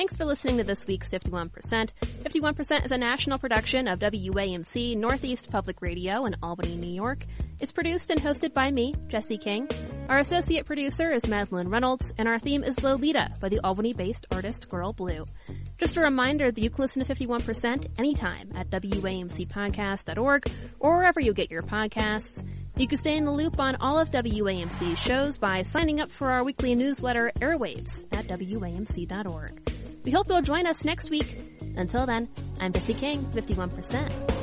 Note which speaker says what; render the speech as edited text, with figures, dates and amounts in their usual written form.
Speaker 1: Thanks for listening to this week's 51%. 51% is a national production of WAMC Northeast Public Radio in Albany, New York. It's produced and hosted by me, Jesse King. Our associate producer is Madeline Reynolds, and our theme is Lolita by the Albany-based artist Girl Blue. Just a reminder that you can listen to 51% anytime at WAMCpodcast.org or wherever you get your podcasts. You can stay in the loop on all of WAMC's shows by signing up for our weekly newsletter, Airwaves, at WAMC.org. We hope you'll join us next week. Until then, I'm Jesse King, 51%.